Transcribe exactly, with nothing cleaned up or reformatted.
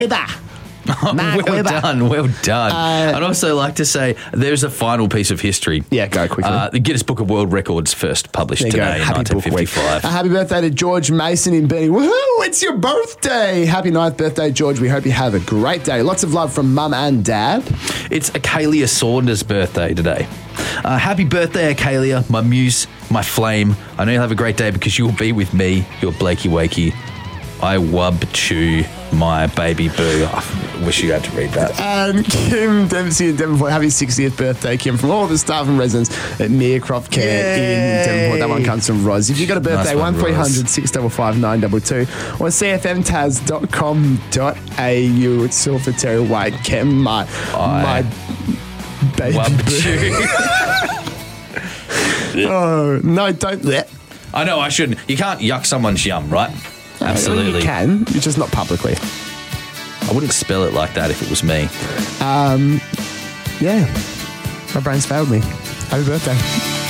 Mark well Webber. done, well done. Uh, I'd also like to say there's a final piece of history. Yeah, go quickly. Uh, the Guinness Book of World Records first published There you go. today in Happy nineteen Book Week. fifty-five. A happy birthday to George Mason in Burnie. Woohoo! It's your birthday. Happy ninth birthday, George. We hope you have a great day. Lots of love from Mum and Dad. It's Acalia Saunders' birthday today. Uh, happy birthday, Acalia, my muse, my flame. I know you'll have a great day because you'll be with me, your Blakey Wakey. I wub chew my baby boo. I wish you had to read that. And Kim Dempsey in Devonport. Happy sixtieth birthday, Kim, from all the staff and residents at Meercroft Care in Devonport. That one comes from Roz. If you've got a birthday, Nice one, one three hundred six five five nine two two or c f m taz dot com dot a u. It's all for Terry White. Kim, my, I my baby Wub boo. chew. Oh, no, don't let. I know I shouldn't. You can't yuck someone's yum, right? Absolutely. You can, you're just not publicly. I wouldn't spell it like that if it was me. Um, yeah, my brain's failed me. Happy birthday.